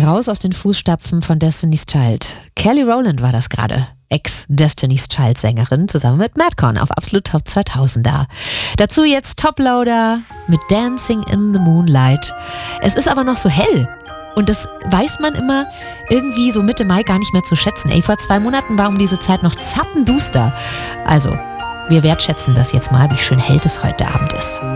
raus aus den Fußstapfen von Destiny's Child. Kelly Rowland war das gerade. Ex-Destiny's Child-Sängerin, zusammen mit Madcon auf Absolut Top 2000er. Dazu jetzt Toploader mit Dancing in the Moonlight. Es ist aber noch so hell. Und das weiß man immer irgendwie so Mitte Mai gar nicht mehr zu schätzen. Vor 2 Monaten war um diese Zeit noch zappenduster. Also, wir wertschätzen das jetzt mal, wie schön hell es heute Abend ist.